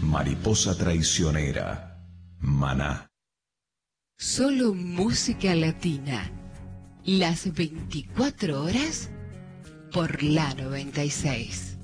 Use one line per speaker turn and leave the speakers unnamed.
Mariposa traicionera. Maná.
Solo música latina. Las 24 horas por la 96.